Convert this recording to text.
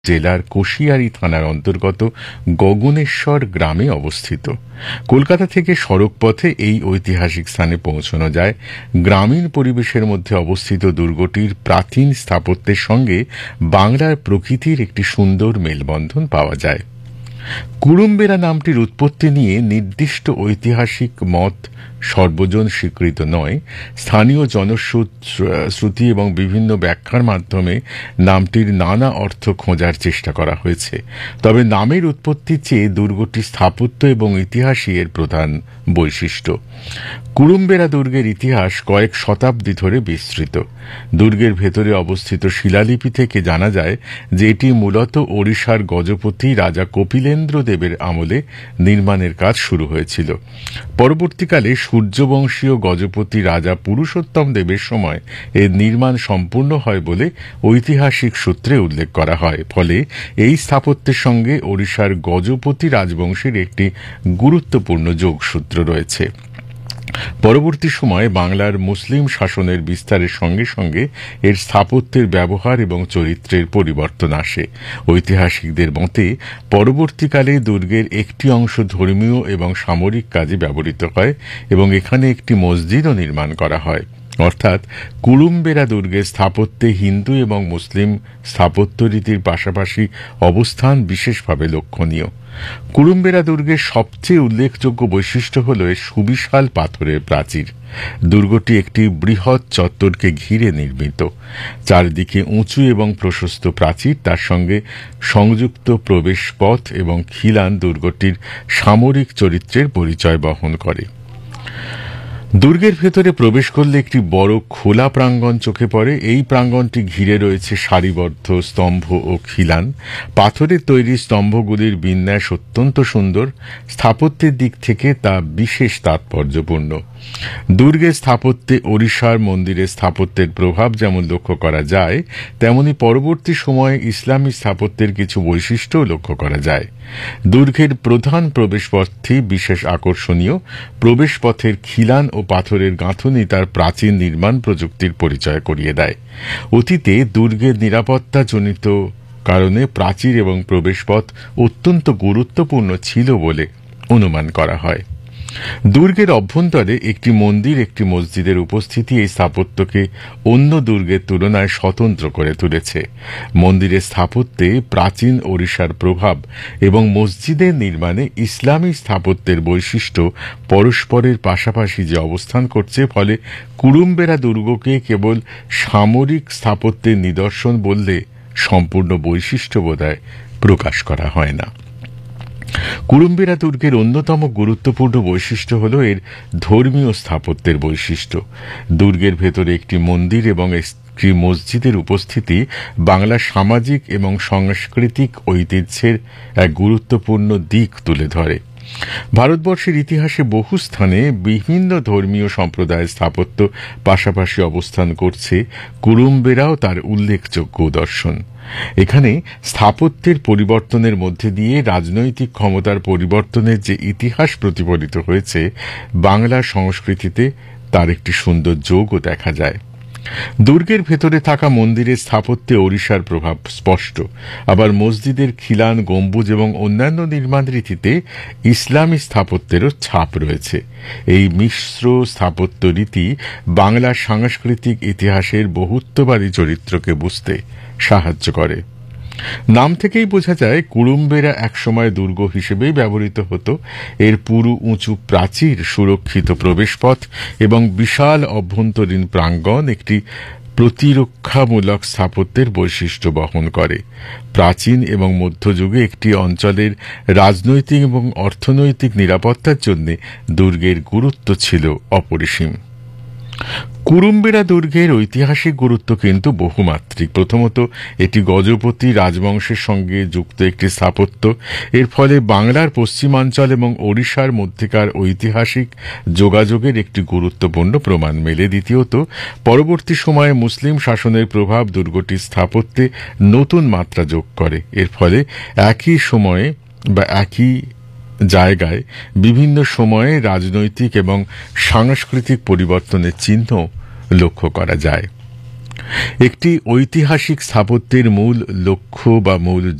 জেলার কোশিয়ারি থানার অন্তর্গত গগনেশ্বর গ্রামে অবস্থিত। কলকাতা থেকে সড়ক পথে এই ঐতিহাসিক স্থানে পৌঁছানো যায়। গ্রামীণ পরিবেশের মধ্যে অবস্থিত দুর্গটির প্রাচীন স্থাপত্যের সঙ্গে বাংলার প্রকৃতির একটি সুন্দর মেলবন্ধন পাওয়া যায়। কুড়ুম্বেরা নামটির উৎপত্তি নিয়ে নির্দিষ্ট ঐতিহাসিক মত সর্বজন স্বীকৃত নয়। স্থানীয় জনশ্রুতি এবং বিভিন্ন ব্যাখ্যার মাধ্যমে নামটির নানা অর্থ খোঁজার চেষ্টা করা হয়েছে। তবে নামের উৎপত্তির চেয়ে দুর্গটির স্থাপত্য এবং ইতিহাসই এর প্রধান বৈশিষ্ট্য। কুড়ুম্বেরা দুর্গের ইতিহাস কয়েক শতাব্দী ধরে বিস্তৃত। দুর্গের ভেতরে অবস্থিত শিলালিপি থেকে জানা যায় যে এটি মূলত ওড়িশার গজপতি রাজা কপিলেন্দ্র দেবের আমলে নির্মাণের কাজ শুরু হয়েছিল। পরবর্তীকালে সূর্যবংশীয় গজপতি রাজা পুরুষোত্তম দেবের সময় এর নির্মাণ সম্পূর্ণ হয় বলে ঐতিহাসিক সূত্রে উল্লেখ করা হয়। ফলে এই স্থাপত্যের সঙ্গে ওড়িশার গজপতি রাজবংশের একটি গুরুত্বপূর্ণ যোগসূত্র রয়েছে। পরবর্তী সময়ে বাংলার মুসলিম শাসনের বিস্তারের সঙ্গে সঙ্গে এর স্থাপত্যের ব্যবহার এবং চরিত্রের পরিবর্তন আসে। ঐতিহাসিকদের মতে পরবর্তীকালে দুর্গের একটি অংশ ধর্মীয় এবং সামরিক কাজে ব্যবহৃত হয় এবং এখানে একটি মসজিদও নির্মাণ করা হয়। অর্থাৎ কুড়ুম্বেরা দুর্গের স্থাপত্যে হিন্দু এবং মুসলিম স্থাপত্য রীতির পাশাপাশি অবস্থান বিশেষভাবে লক্ষণীয়। কুড়ুম্বেরা দুর্গের সবচেয়ে উল্লেখযোগ্য বৈশিষ্ট্য হল এর সুবিশাল পাথরের প্রাচীর। দুর্গটি একটি বৃহৎ চত্বরকে ঘিরে নির্মিত। চারদিকে উঁচু এবং প্রশস্ত প্রাচীর, তার সঙ্গে সংযুক্ত প্রবেশ পথ এবং খিলান দুর্গটির সামরিক চরিত্রের পরিচয় বহন করে। দুর্গের ভেতরে প্রবেশ করলে একটি বড় খোলা প্রাঙ্গণ চোখে পড়ে। এই প্রাঙ্গণটি ঘিরে রয়েছে সারিবদ্ধ স্তম্ভ ও খিলান। পাথরের তৈরি স্তম্ভগুলির বিন্যাস অত্যন্ত সুন্দর। স্থাপত্যের দিক থেকে তা বিশেষ তাৎপর্যপূর্ণ। দুর্গের স্থাপত্যে ওড়িশার মন্দিরের স্থাপত্যের প্রভাব যেমন লক্ষ্য করা যায়, তেমনি পরবর্তী সময়ে ইসলামী স্থাপত্যের কিছু বৈশিষ্ট্যও লক্ষ্য করা যায়। দুর্গের প্রধান প্রবেশপথটি বিশেষ আকর্ষণীয়। প্রবেশপথের খিলান ও পাথরের গাঁথুনি তার প্রাচীন নির্মাণ প্রযুক্তির পরিচয় করিয়ে দেয়। অতীতে দুর্গের নিরাপত্তাজনিত কারণে প্রাচীর এবং প্রবেশপথ অত্যন্ত গুরুত্বপূর্ণ ছিল বলে অনুমান করা হয়। দুর্গের অভ্যন্তরে একটি মন্দির, একটি মসজিদের উপস্থিতি এই স্থাপত্যকে অন্য দুর্গের তুলনায় স্বতন্ত্র করে তুলেছে। মন্দিরের স্থাপত্যে প্রাচীন ওড়িশার প্রভাব এবং মসজিদের নির্মাণে ইসলামী স্থাপত্যের বৈশিষ্ট্য পরস্পরের পাশাপাশি যে অবস্থান করছে, ফলে কুড়ুম্বেরা দুর্গকে কেবল সামরিক স্থাপত্যের নিদর্শন বললে সম্পূর্ণ বৈশিষ্ট্য বোধহয় প্রকাশ করা হয় না। কুড়ুম্বেরা দুর্গের অন্যতম গুরুত্বপূর্ণ বৈশিষ্ট্য হল এর ধর্মীয় স্থাপত্যের বৈশিষ্ট্য। দুর্গের ভেতরে একটি মন্দির এবং একটি মসজিদের উপস্থিতি বাংলার সামাজিক এবং সাংস্কৃতিক ঐতিহ্যের এক গুরুত্বপূর্ণ দিক তুলে ধরে। ভারতবর্ষের ইতিহাসে বহু স্থানে বিভিন্ন ধর্মীয় সম্প্রদায়ের স্থাপত্য পাশাপাশি অবস্থান করছে। কুড়ুম্বেরাও তার উল্লেখযোগ্য উদাহরণ। এখানে স্থাপত্যের পরিবর্তনের মধ্যে দিয়ে রাজনৈতিক ক্ষমতার পরিবর্তনের যে ইতিহাস প্রতিফলিত হয়েছে, বাংলা সংস্কৃতিতে তার একটি সুন্দর যোগও দেখা যায়। দুর্গের ভেতরে থাকা মন্দিরের স্থাপত্যে ওড়িশার প্রভাব স্পষ্ট। আবার মসজিদের খিলান, গম্বুজ এবং অন্যান্য নির্মাণ রীতিতে ইসলামী স্থাপত্যেরও ছাপ রয়েছে। এই মিশ্র স্থাপত্য রীতি বাংলার সাংস্কৃতিক ইতিহাসের বহুত্ববাদী চরিত্রকে বুঝতে সাহায্য করে। নাম থেকেই বোঝা যায় কুড়ুম্বেরা একসময় দুর্গ হিসেবেই ব্যবহৃত হতো। এর পুরু উঁচু প্রাচীর, সুরক্ষিত প্রবেশপথ এবং বিশাল অভ্যন্তরীণ প্রাঙ্গণ একটি প্রতিরক্ষামূলক স্থাপত্যের বৈশিষ্ট্য বহন করে। প্রাচীন এবং মধ্যযুগে একটি অঞ্চলের রাজনৈতিক এবং অর্থনৈতিক নিরাপত্তার জন্য দুর্গের গুরুত্ব ছিল অপরিসীম। কুড়ুম্বেরা দুর্গের ঐতিহাসিক গুরুত্ব কিন্তু বহুমাত্রিক। প্রথমত, এটি গজপতি রাজবংশের সঙ্গে যুক্ত একটি স্থাপত্য। এর ফলে বাংলার পশ্চিমাঞ্চল এবং ওড়িশার মধ্যেকার ঐতিহাসিক যোগাযোগের একটি গুরুত্বপূর্ণ প্রমাণ মেলে। দ্বিতীয়ত, পরবর্তী সময়ে মুসলিম শাসনের প্রভাব দুর্গটির স্থাপত্যে নতুন মাত্রা যোগ করে। এর ফলে একই সময়ে বা একই জায়গায় বিভিন্ন সময়ে রাজনৈতিক এবং সাংস্কৃতিক পরিবর্তনের চিহ্ন লক্ষ্য করা যায়। একটি ঐতিহাসিক স্থাপত্যের মূল লক্ষ্য বা মূল